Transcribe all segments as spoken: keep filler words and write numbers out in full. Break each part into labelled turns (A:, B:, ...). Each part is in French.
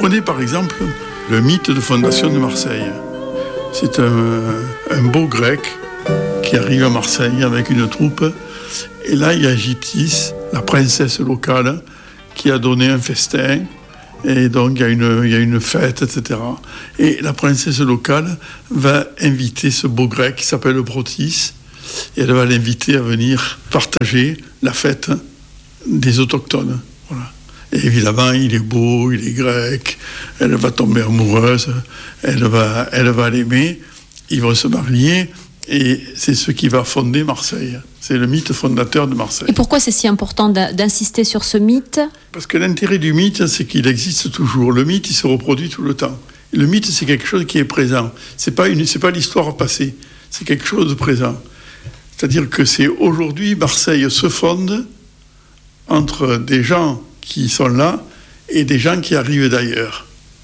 A: Prenez par exemple le mythe de fondation de Marseille. C'est un, un beau grec qui arrive à Marseille avec une troupe. Et là, il y a Gyptis, la princesse locale, qui a donné un festin. Et donc, il y a une, il y a une fête, et cetera. Et la princesse locale va inviter ce beau grec qui s'appelle Protis. Et elle va l'inviter à venir partager la fête des autochtones. Voilà. Et évidemment, il est beau, il est grec. Elle va tomber amoureuse. Elle va, elle va l'aimer. Ils vont se marier. Et c'est ce qui va fonder Marseille. C'est le mythe fondateur de Marseille.
B: Et pourquoi c'est si important d'insister sur ce mythe ?
A: Parce que l'intérêt du mythe, c'est qu'il existe toujours. Le mythe, il se reproduit tout le temps. Le mythe, c'est quelque chose qui est présent. C'est pas une, c'est pas l'histoire passée. C'est quelque chose de présent. C'est-à-dire que c'est aujourd'hui, Marseille se fonde entre des gens qui sont là et des gens qui arrivent d'ailleurs.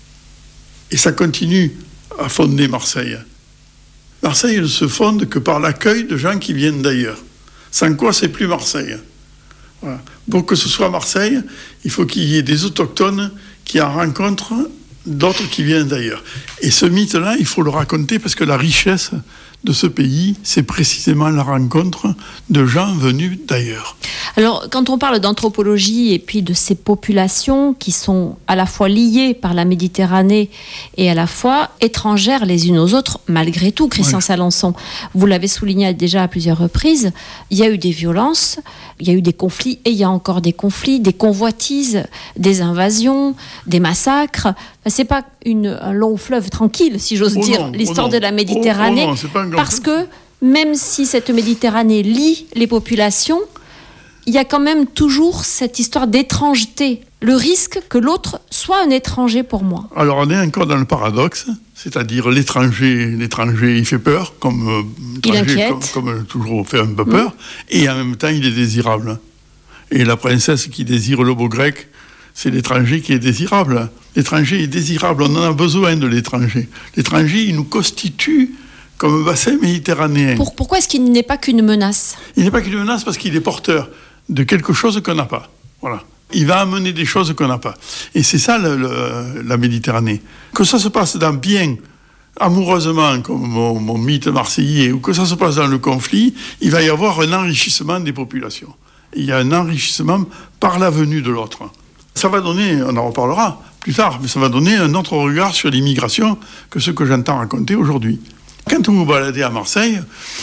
A: Et ça continue à fonder Marseille. Marseille ne se fonde que par l'accueil de gens qui viennent d'ailleurs. Sans quoi, c'est plus Marseille. Voilà. Pour que ce soit Marseille, il faut qu'il y ait des autochtones qui en rencontrent d'autres qui viennent d'ailleurs. Et ce mythe-là, il faut le raconter parce que la richesse de ce pays, c'est précisément la rencontre de gens venus d'ailleurs.
B: Alors, quand on parle d'anthropologie et puis de ces populations qui sont à la fois liées par la Méditerranée et à la fois étrangères les unes aux autres, malgré tout, Christian oui. Salençon, vous l'avez souligné déjà à plusieurs reprises, il y a eu des violences, il y a eu des conflits et il y a encore des conflits, des convoitises, des invasions, des massacres. C'est pas une, un long fleuve tranquille, si j'ose
A: oh
B: dire,
A: non,
B: l'histoire
A: oh
B: de la Méditerranée,
A: oh, oh non, c'est pas un grand
B: parce
A: fleuve.
B: Que même si cette Méditerranée lie les populations, il y a quand même toujours cette histoire d'étrangeté, le risque que l'autre soit un étranger pour moi.
A: Alors on est encore dans le paradoxe, c'est-à-dire l'étranger, l'étranger il fait peur, comme, euh,
B: il inquiète.
A: Comme, comme toujours fait un peu peur, mmh. et en même temps il est désirable. Et la princesse qui désire le beau grec, c'est l'étranger qui est désirable. L'étranger est désirable, on en a besoin de l'étranger. L'étranger, il nous constitue comme un bassin méditerranéen.
B: Pour, pourquoi est-ce qu'il n'est pas qu'une menace ?
A: Il n'est pas qu'une menace parce qu'il est porteur de quelque chose qu'on n'a pas. Voilà. Il va amener des choses qu'on n'a pas. Et c'est ça le, le, la Méditerranée. Que ça se passe dans bien, amoureusement, comme mon, mon mythe marseillais, ou que ça se passe dans le conflit, il va y avoir un enrichissement des populations. Il y a un enrichissement par la venue de l'autre. Ça va donner, on en reparlera plus tard, mais ça va donner un autre regard sur l'immigration que ce que j'entends raconter aujourd'hui. Quand vous vous baladez à Marseille, vous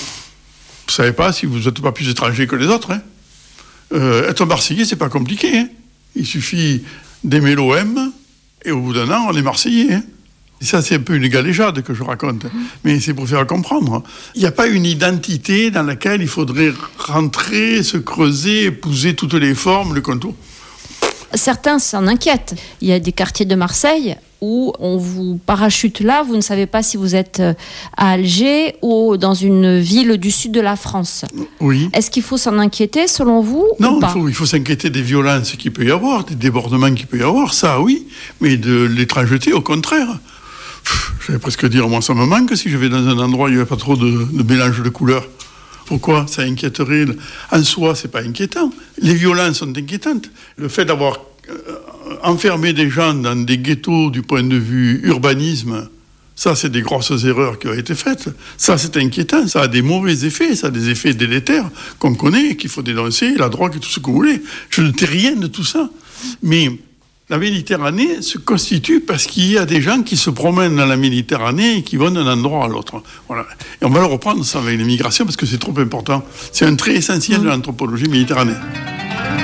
A: ne savez pas si vous n'êtes pas plus étranger que les autres. Hein. Euh, être Marseillais, c'est pas compliqué. Hein. Il suffit d'aimer l'O M et au bout d'un an, on est Marseillais. Hein. Et ça, c'est un peu une galéjade que je raconte, mmh. mais c'est pour faire comprendre. Il n'y a pas une identité dans laquelle il faudrait rentrer, se creuser, épouser toutes les formes, le contour.
B: Certains s'en inquiètent. Il y a des quartiers de Marseille où on vous parachute là, vous ne savez pas si vous êtes à Alger ou dans une ville du sud de la France.
A: Oui.
B: Est-ce qu'il faut s'en inquiéter selon vous
A: Non,
B: ou pas ?
A: il faut, il faut s'inquiéter des violences qu'il peut y avoir, des débordements qu'il peut y avoir, ça oui, mais de l'étrangeté au contraire. Pff, j'allais presque dire, moi ça me manque si je vais dans un endroit où il n'y a pas trop de, de mélange de couleurs. Pourquoi ? Ça inquiéterait. En soi, c'est pas inquiétant. Les violences sont inquiétantes. Le fait d'avoir euh, enfermé des gens dans des ghettos du point de vue urbanisme, ça, c'est des grosses erreurs qui ont été faites. Ça, c'est inquiétant. Ça a des mauvais effets. Ça a des effets délétères qu'on connaît, qu'il faut dénoncer, la drogue et tout ce que vous voulez. Je ne dis rien de tout ça. Mais la Méditerranée se constitue parce qu'il y a des gens qui se promènent dans la Méditerranée et qui vont d'un endroit à l'autre. Voilà. Et on va le reprendre ça avec l'immigration parce que c'est trop important. C'est un trait essentiel de l'anthropologie méditerranéenne.